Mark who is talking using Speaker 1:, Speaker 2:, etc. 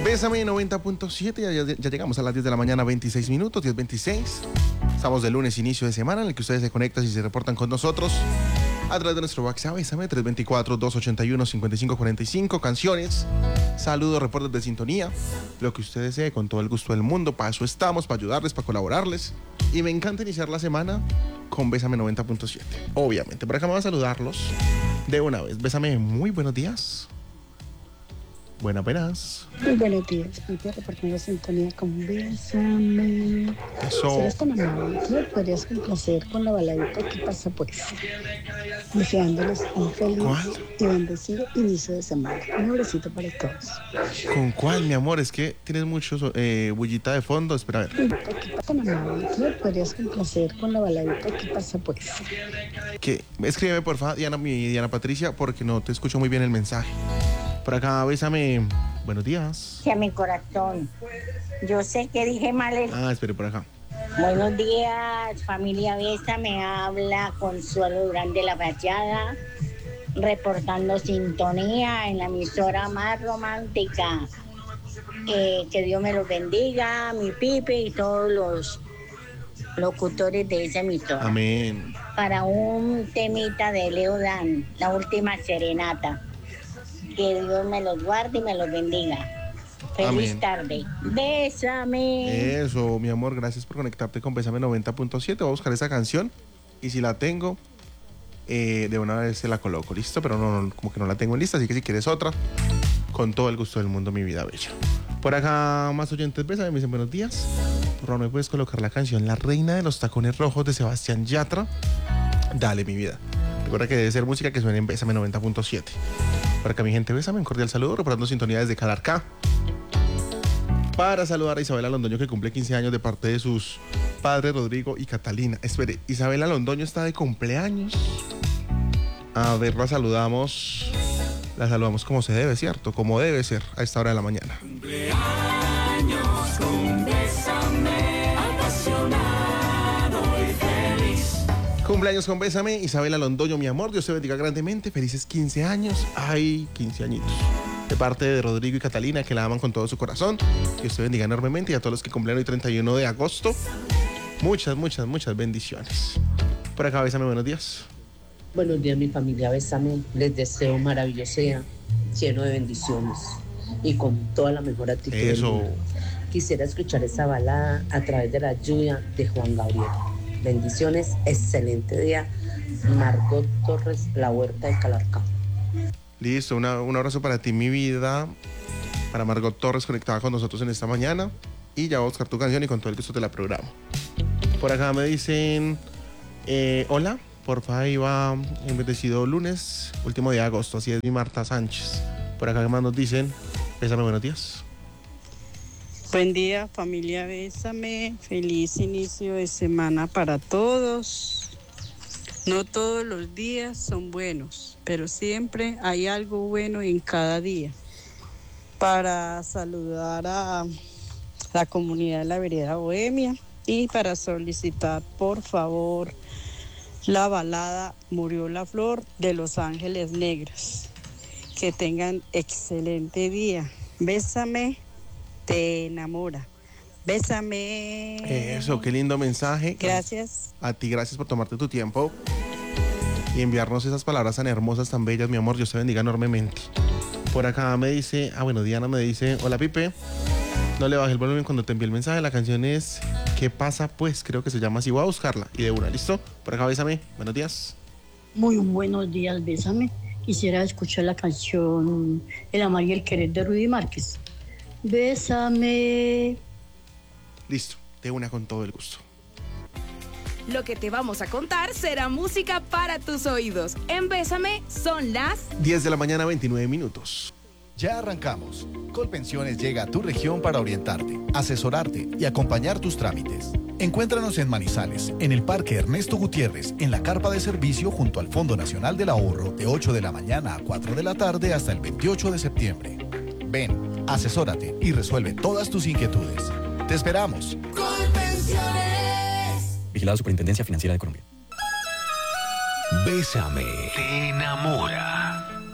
Speaker 1: Bésame 90.7, ya llegamos a las 10 de la mañana, 26 minutos, 10:26. Estamos de lunes, inicio de semana, en el que ustedes se conectan y se reportan con nosotros a través de nuestro WhatsApp, Bésame 324-281-5545, canciones, saludos, reportes de sintonía, lo que usted desee, con todo el gusto del mundo. Para eso estamos, para ayudarles, para colaborarles. Y me encanta iniciar la semana con Bésame 90.7. Obviamente, por acá me voy a saludarlos de una vez. Bésame, muy buenos días. Buenas.
Speaker 2: Muy buenos días, Pipe, reportando sintonía con Bésame.
Speaker 1: Eso.
Speaker 2: Si eres tan amable, ¿me podrías complacer con la baladita que pasa pues? Deseándoles un feliz y bendecido inicio de semana. Un abracito para todos.
Speaker 1: ¿Con cuál, mi amor? Es que tienes mucho bullita de fondo. Espera, a ver.
Speaker 2: Tan amable, ¿me podrías complacer con la baladita que pasa pues?
Speaker 1: Que escríbeme, por favor, Diana Patricia, porque no te escucho muy bien el mensaje. Por acá, Bésame. Buenos días.
Speaker 3: Sí, a mi corazón. Yo sé que dije mal el...
Speaker 1: Espere, por acá.
Speaker 3: Buenos días, familia Bésame. Habla Consuelo Durán de la Fachada, reportando sintonía en la emisora más romántica. Que Dios me los bendiga, mi Pipe y todos los locutores de esa emisora.
Speaker 1: Amén.
Speaker 3: Para un temita de Leo Dan, la última serenata. Que Dios me los guarde y me los bendiga. Feliz
Speaker 1: Amén.
Speaker 3: tarde. Bésame.
Speaker 1: Eso, mi amor, gracias por conectarte con Bésame 90.7. Voy a buscar esa canción y si la tengo, de una vez se la coloco, ¿listo? Pero no, como que no la tengo en lista, así que si quieres otra, con todo el gusto del mundo, mi vida bella. Por acá, más oyentes, Bésame, me dicen buenos días. Por favor, ¿me puedes colocar la canción La Reina de los Tacones Rojos de Sebastián Yatra? Dale, mi vida. Recuerda que debe ser música que suene en Bésame 90.7. Por acá, mi gente, Bésame, un cordial saludo, reportando sintonía desde Calarcá. Para saludar a Isabela Londoño, que cumple 15 años de parte de sus padres Rodrigo y Catalina. Espere, Isabela Londoño está de cumpleaños. A ver, la saludamos como se debe, ¿cierto? Como debe ser a esta hora de la mañana.
Speaker 4: Cumpleaños con Bésame, apasionado y feliz.
Speaker 1: Cumpleaños con Bésame, Isabela Londoño, mi amor, Dios te bendiga grandemente, felices 15 años, ay, 15 añitos, de parte de Rodrigo y Catalina, que la aman con todo su corazón, Dios te bendiga enormemente, y a todos los que cumplen hoy 31 de agosto, muchas bendiciones. Por acá, Bésame, buenos días.
Speaker 5: Buenos días, mi familia Bésame, les deseo maravilloso día, lleno de bendiciones y con toda la mejor actitud.
Speaker 1: Eso.
Speaker 5: Quisiera escuchar esa balada a través de la lluvia de Juan Gabriel. Bendiciones, excelente día. Margot Torres, La Huerta de Calarcá.
Speaker 1: Listo, un abrazo para ti, mi vida. Para Margot Torres, conectada con nosotros en esta mañana. Y ya voy a buscar tu canción y con todo el gusto te la programo. Por acá me dicen, hola, porfa, ahí va un bendecido lunes, último día de agosto. Así es, mi Marta Sánchez. Por acá más nos dicen, Bésame, buenos días.
Speaker 6: Buen día, familia Bésame. Feliz inicio de semana para todos. No todos los días son buenos, pero siempre hay algo bueno en cada día. Para saludar a la comunidad de la Vereda Bohemia y para solicitar, por favor, la balada Murió la Flor de Los Ángeles Negros. Que tengan excelente día. Bésame, te enamora. Bésame.
Speaker 1: Eso, qué lindo mensaje.
Speaker 6: Gracias.
Speaker 1: A ti, gracias por tomarte tu tiempo y enviarnos esas palabras tan hermosas, tan bellas, mi amor. Dios te bendiga enormemente. Por acá me dice, Diana me dice, hola Pipe, no le bajé el volumen cuando te envié el mensaje. La canción es ¿Qué pasa pues? Creo que se llama así. Voy a buscarla y de una, ¿listo? Por acá, Bésame, buenos días.
Speaker 2: Muy buenos días, Bésame. Quisiera escuchar la canción El amar y el querer de Rudy Márquez. Bésame.
Speaker 1: Listo, de una con todo el gusto.
Speaker 7: Lo que te vamos a contar será música para tus oídos. En Bésame son las
Speaker 1: 10 de la mañana, 29 minutos.
Speaker 8: Ya arrancamos. Colpensiones llega a tu región para orientarte, asesorarte y acompañar tus trámites. Encuéntranos en Manizales, en el Parque Ernesto Gutiérrez, en la carpa de servicio junto al Fondo Nacional del Ahorro, de 8 de la mañana a 4 de la tarde hasta el 28 de septiembre. Ven, asesórate y resuelve todas tus inquietudes. ¡Te esperamos!
Speaker 4: Colpensiones.
Speaker 9: Vigilada Superintendencia Financiera de Colombia.
Speaker 4: Bésame, te enamora.